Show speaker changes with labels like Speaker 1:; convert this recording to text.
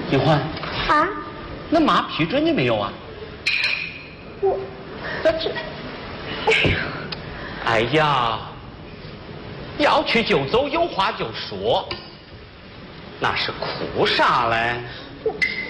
Speaker 1: 金欢
Speaker 2: 啊，
Speaker 1: 那妈批准你没有啊？
Speaker 2: 这，
Speaker 1: 哎呀，要去就走，有话就说，那是哭啥嘞？